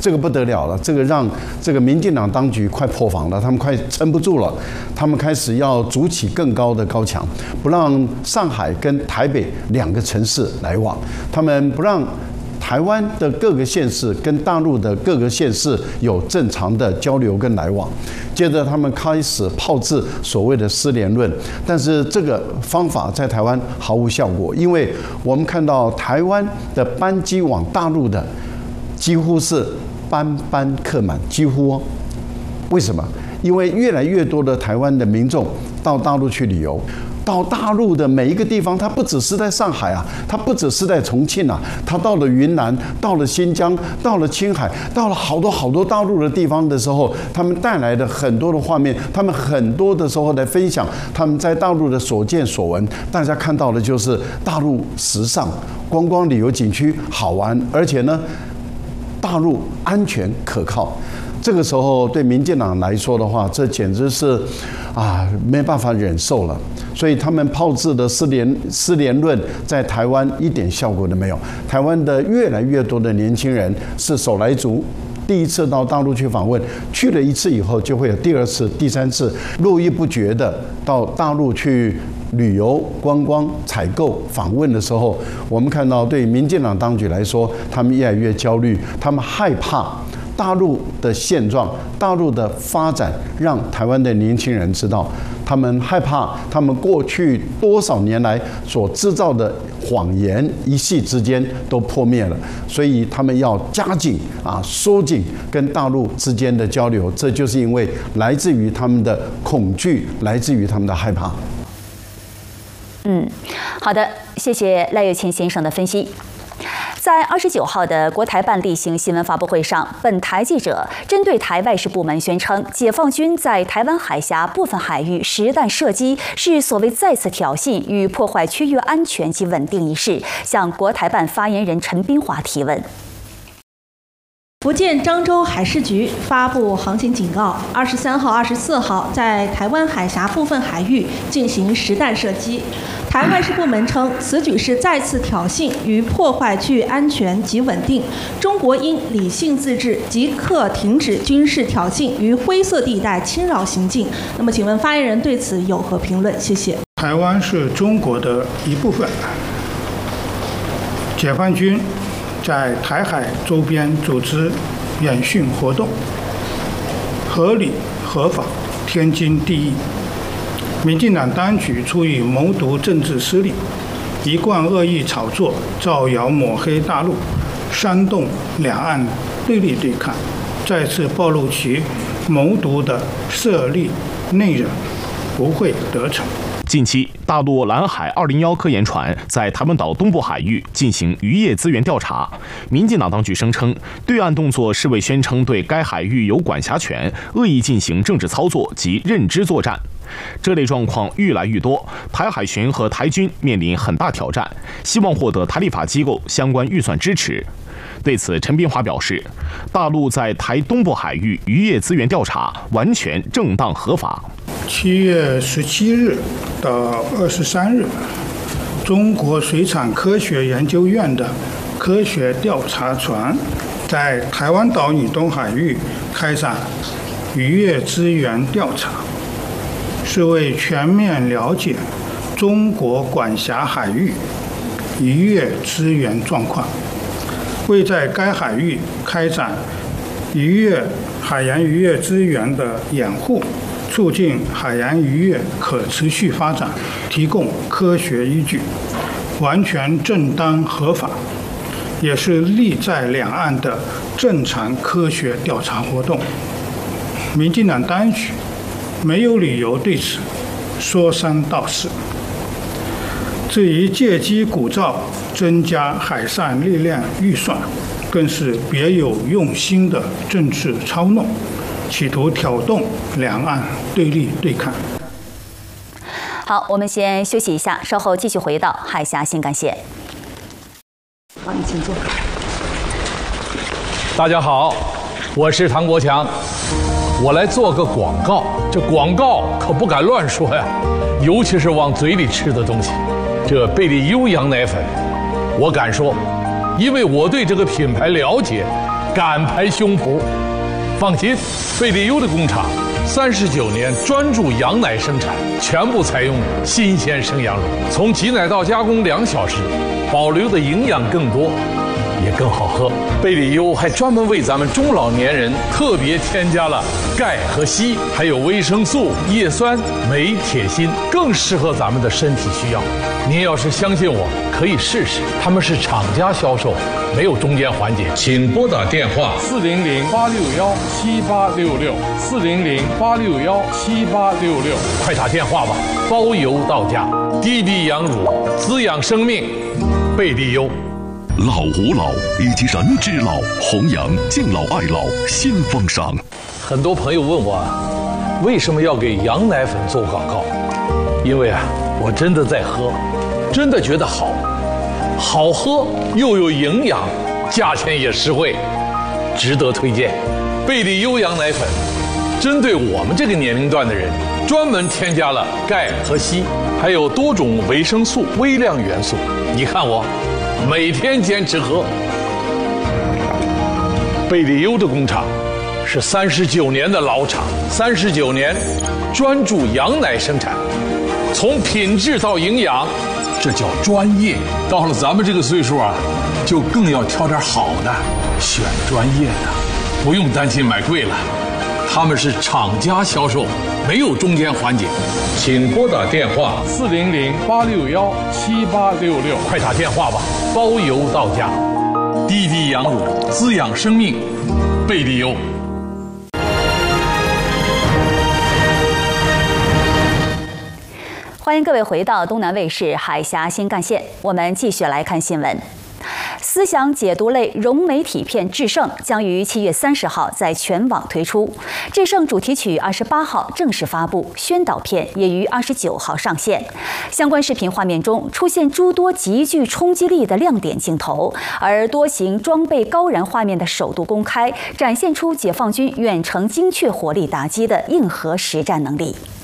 这个不得了了，这个让这个民进党当局快破防了，他们快撑不住了，他们开始要筑起更高的高墙，不让上海跟台北2个城市来往，他们不让台湾的各个县市跟大陆的各个县市有正常的交流跟来往。接着他们开始炮制所谓的失联论，但是这个方法在台湾毫无效果，因为我们看到台湾的班机往大陆的几乎是班班客满，几乎哦。为什么？因为越来越多的台湾的民众到大陆去旅游。到大陆的每一个地方，它不只是在上海啊，它不只是在重庆啊，它到了云南，到了新疆，到了青海，到了好多大陆的地方的时候，他们带来的很多的画面，他们很多的时候来分享他们在大陆的所见所闻，大家看到的就是大陆时尚、观光旅游景区好玩，而且呢，大陆安全可靠。这个时候对民进党来说的话，这简直是没办法忍受了。所以他们炮制的失联论在台湾一点效果都没有。台湾的越来越多的年轻人是手来足，第一次到大陆去访问，去了1次以后就会有第2次、第3次，络绎不绝的到大陆去旅游、观光、采购、访问的时候，我们看到对民进党当局来说，他们越来越焦虑，他们害怕大陆的现状、大陆的发展，让台湾的年轻人知道，他们害怕他们过去多少年来所制造的谎言，一夕之间都破灭了，所以他们要加紧收紧跟大陆之间的交流，这就是因为来自于他们的恐惧，来自于他们的害怕。 好的，谢谢赖岳谦先生的分析。在29号的国台办例行新闻发布会上，本台记者针对台外事部门宣称，解放军在台湾海峡部分海域实弹射击是所谓再次挑衅与破坏区域安全及稳定一事，向国台办发言人陈彬华提问。 福建漳州海事局发布航行警告，23号、24号在台湾海峡部分海域进行实弹射击。台外事部门称，此举是再次挑衅与破坏区域安全及稳定，中国应理性自治，即刻停止军事挑衅与灰色地带侵扰行径。那么，请问发言人对此有何评论？谢谢。 台湾是中国的一部分，解放军在台海周边组织演训活动，合理合法，天经地义。民进党当局出于谋独政治私利，一贯恶意炒作、造谣抹黑大陆，煽动两岸对立对抗，再次暴露其谋独的设立内人，不会得逞。 近期，大陆蓝海201科研船在台湾岛东部海域进行渔业资源调查。民进党当局声称，对岸动作是为宣称对该海域有管辖权，恶意进行政治操作及认知作战。这类状况愈来愈多，台海巡和台军面临很大挑战，希望获得台立法机构相关预算支持。对此，陈彬华表示，大陆在台东部海域渔业资源调查完全正当合法。 7月17日到23日，中国水产科学研究院的科学调查船在台湾岛以东海域开展渔业资源调查，是为全面了解中国管辖海域渔业资源状况，为在该海域开展海洋渔业资源的掩护，促进海洋渔业可持续发展提供科学依据，完全正当合法，也是利在两岸的正常科学调查活动。民进党当局没有理由对此说三道四。至于借机鼓噪增加海上力量预算，更是别有用心的政治操弄，企图挑动两岸对立对抗。 好，我们先休息一下，稍后继续回到海峡新干线。 好，你请坐。 大家好，我是唐国强，我来做个广告。这广告可不敢乱说呀，尤其是往嘴里吃的东西。这贝利优羊奶粉，我敢说，因为我对这个品牌了解， 敢拍胸脯。放心，贝利优的工厂39年专注羊奶生产，全部采用新鲜生羊乳，从挤奶到加工2小时，保留的营养更多，也更好喝。贝利优还专门为咱们中老年人特别添加了钙和硒，还有维生素、叶酸、镁、铁、锌，更适合咱们的身体需要。您要是相信我，可以试试。他们是厂家销售，没有中间环节。请拨打电话400-861-7866，400-861-7866，快打电话吧，包邮到家。低比羊乳，滋养生命，贝利优。 老吾老以及人之老，弘扬敬老爱老新风尚。 很多朋友问我，为什么要给羊奶粉做广告？因为我真的在喝，真的觉得好喝又有营养，价钱也实惠，值得推荐。贝利优羊奶粉针对我们这个年龄段的人，专门添加了钙和硒，还有多种维生素、微量元素。你看我每天坚持喝。贝利优的工厂是39年的老厂，39年专注羊奶生产，从品质到营养，这叫专业。到了咱们这个岁数就更要挑点好的，选专业的，不用担心买贵了。他们是厂家销售，没有中间环节。请拨打电话400-861-7866，快打电话吧，包邮到家。低比羊乳，滋养生命，贝利优。 欢迎各位回到东南卫视海峡新干线，我们继续来看新闻。思想解读类融媒体片《制胜》将于7月30号在全网推出，《制胜》主题曲28号正式发布，宣导片也于29号上线。相关视频画面中出现诸多极具冲击力的亮点镜头，而多型装备高燃画面的首度公开，展现出解放军远程精确火力打击的硬核实战能力。